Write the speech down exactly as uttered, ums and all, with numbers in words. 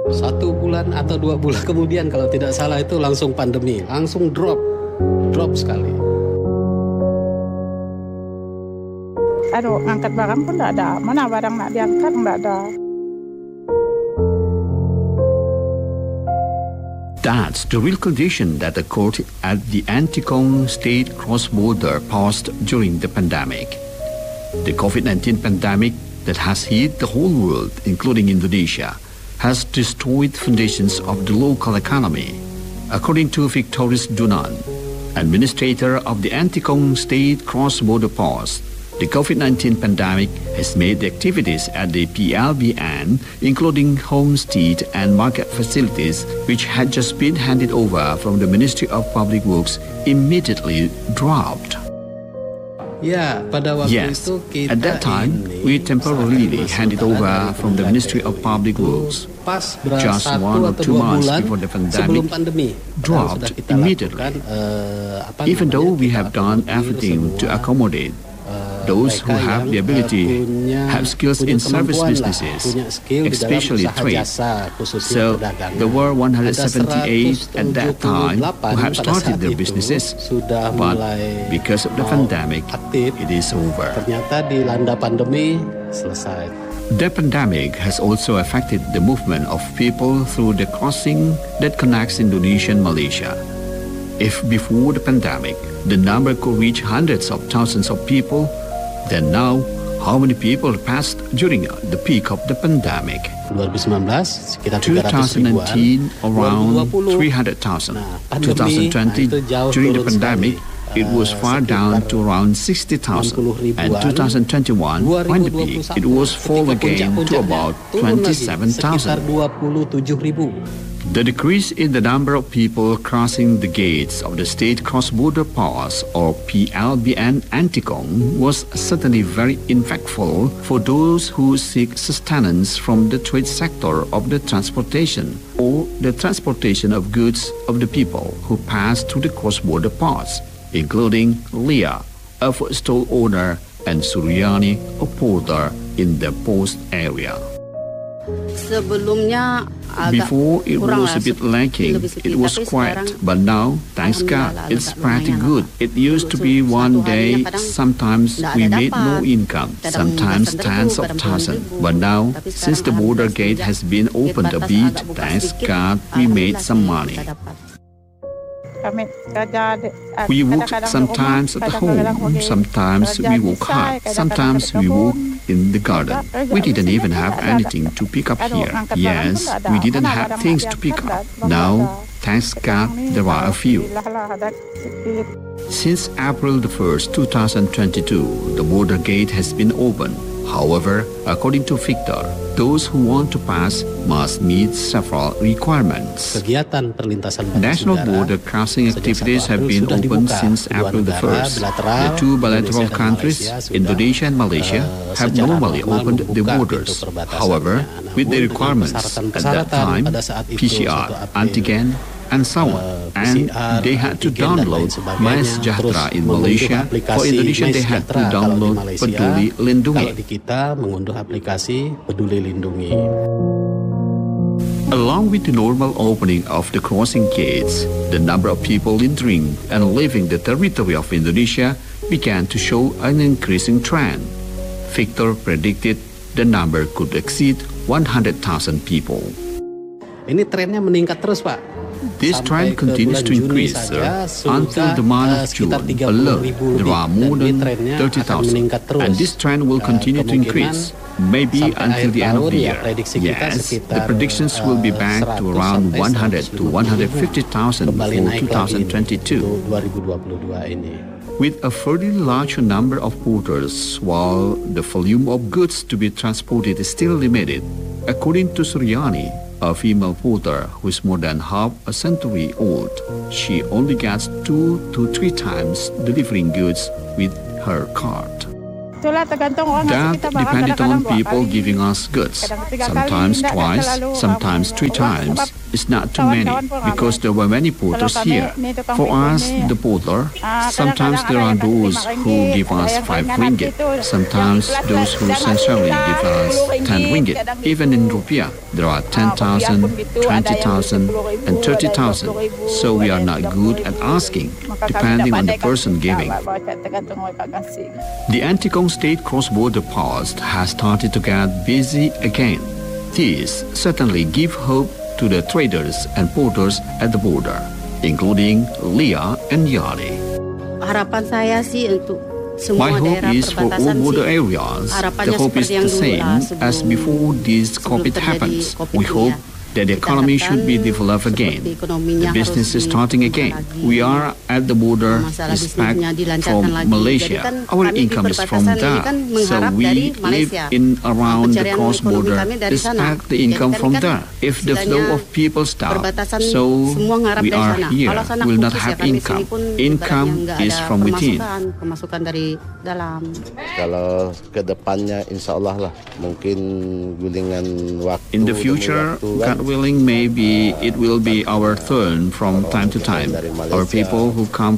Satu bulan atau dua bulan kemudian kalau tidak salah itu langsung pandemi, langsung drop, drop sekali. Aduh, ngangkat barang pun tidak ada. Mana barang nak diangkat, tidak ada. That's the real condition that occurred at the Antikong State cross-border post during the pandemic. The COVID nineteen pandemic that has hit the whole world, including Indonesia, has destroyed foundations of the local economy. According to Victoris Dunan, administrator of the Antikong State cross-border post, the COVID nineteen pandemic has made the activities at the P L B N, including homestead and market facilities, which had just been handed over from the Ministry of Public Works, immediately dropped. Ya, pada waktu Yes, itu kita at that time, we temporarily handed over from the Ministry of Public Works. Pas Just satu one or atau two dua months bulan before the sebelum pandemic pandemi dropped dan sudah kita immediately. lakukan, eh, apa Even namanya, though we kita have done akomodir everything to semua, accommodate eh, those who mereka have yang, the ability, eh, punya, have skills punya in service kemampuan lah, businesses, punya skill di dalam especially usaha trade. jasa, khususnya So perdagangan. there were one hundred Ada seventy-eight at that time who seratus tujuh puluh delapan have pada started saat their itu businesses, sudah but mulai because of the mau pandemic, aktif. it is over. Ternyata dilanda pandemi, selesai. The pandemic has also affected the movement of people through the crossing that connects Indonesia and Malaysia. If before the pandemic, the number could reach hundreds of thousands of people, then now, how many people passed during the peak of the pandemic? dua ribu sembilan belas sekitar tiga ratus ribuan, twenty nineteen around dua ribu dua puluh three hundred thousand. Nah, pandemi, twenty twenty, nah, itu jauh during the turun pandemic, sekali. it was Uh, far down to around sixty thousand. And twenty twenty-one, when the peak, it was fall again to about twenty-seven thousand. dua puluh tujuh ribu. The decrease in the number of people crossing the gates of the State Cross-Border Pass, or P L B N Antikong, was certainly very impactful for those who seek sustenance from the trade sector of the transportation or the transportation of goods of the people who pass through the cross-border pass, including Leah, a food stall owner, and Suryani, a porter in the post area. Sebelumnya agak Before it kurang was lah, a bit sepi, lacking, lebih sepi, it was tapi quiet, sekarang but now, thanks God, alhamdulillah, it's agak pretty lumayan good. lah. It used to be Dulu one satu day, harinya kadang sometimes nggak we ada made no dapat. income, Kadang sometimes belasan tens ribu, of kadang thousands. puluhan ribu. But now, Tapi since the sekarang border alhamdulillah gate has been semenjak opened a batas bit, agak buka thanks sedikit, God, we made alhamdulillah some sih money. kita dapat. Kami kerja di- ah, We work kadang-kadang di sometimes rumah, at kadang-kadang home, pergi sometimes kerja we di work site, hard, kadang-kadang sometimes ke we kebun. work in the garden. Kerja We di didn't sini even tak have ada- anything to pick up Aduh, here. angkat barang pun Yes, tak ada. we didn't Mana have barang things nak to pick diangkat, up. tak Now, ada. thanks God, Sekarang ni, there are a few. alhamdulillah lah, ada sedikit. Since April the first, two thousand twenty-two, the border gate has been open. However, according to Victor, those who want to pass must meet several requirements. Kegiatan perlintasan batas National negara border crossing sejak activities satu have April been sudah open dibuka. since Kedua April the negara first. bilateral, The two bilateral Indonesia dan countries, Malaysia, sudah, Indonesia and Malaysia, uh, have secara normally normal opened the membuka borders. pintu perbatasannya. However, Namun with the dengan requirements at that persyaratan-persyaratan time, pada saat itu, P C R, satu April, antigen, and so on, uh, and P C R, they had to antigen, dan lain download sebagainya. My Terus Sejahtera in mengunduh Malaysia. aplikasi For Indonesia, My they had to Sejahtera kalau di download Malaysia. Peduli Lindungi. Kalau di kita mengunduh aplikasi Peduli Lindungi. Along with the normal opening of the crossing gates, the number of people entering and leaving the territory of Indonesia began to show an increasing trend. Victor predicted the number could exceed one hundred thousand people. Ini trennya meningkat terus, Pak. This Sampai trend ke continues bulan to Juni increase, saja sir. Until sudah, the month uh, of June sekitar tiga puluh alone, ribu there lebih. are more Dan ini than trennya thirty akan thousand. meningkat terus. And this trend will Uh, continue to kemungkinan increase, maybe sampai until akhir the end of tahun the ya, year. prediksi kita Yes, sekitar, the predictions will be uh, back to seratus around sampai one hundred to one hundred fifty thousand kembali for naik lagi ini, twenty twenty-two. untuk dua ribu dua puluh dua ini. With a fairly large number of porters, while the volume of goods to be transported is still limited, according to Suryani, a female porter who is more than half a century old, she only gets two to three times delivering goods with her cart. Itulah tergantung orang ngasih That kita barang, depended kadang-kadang on dua people kali. giving us goods, Kadang tiga kali, sometimes tidak, tidak twice, selalu. sometimes three Sebab times, is not too many because there were many porters here. For us, the porter, sometimes there are those who give us five ringgit, sometimes those who sincerely give us ten ringgit. Even in rupiah, there are ten thousand, twenty thousand, and thirty thousand. So we are not good at asking, depending on the person giving. The Antikong State Cross-Border Post has started to get busy again. This certainly give hope to the traders and porters at the border, including Leah and Yari. Harapan saya sih untuk My semua hope daerah is for all perbatasan border sih. areas, the Harapannya hope is seperti yang the dulu same lah as sebelum- before this sebelum COVID terjadi happens. COVID We ini hope ya. that the Kita economy should be harapkan developed again. seperti ekonominya The business harus is starting dibuka again. lagi. We are at the border, Masalah is back bisnisnya dilancarkan from lagi. Malaysia. Jadi kan Our kami di income is from perbatasan ini there. kan So mengharap we dari live Malaysia. in around the Pencarian cross ekonomi border, kami dari is sana. back the Jadi income kan from kan there. If the flow istilahnya of people stop, perbatasan so semua ngarap we dari are sana. here, Kalau sana will not pupus ya have kami income. sini pun Income ibaratnya nggak is ada from within. pemasukan, pemasukan dari dalam. Kalau ke depannya insya Allah lah mungkin gulingan waktu In the demi future, waktu kan. God willing, maybe it will be our turn from time to time. Our people who come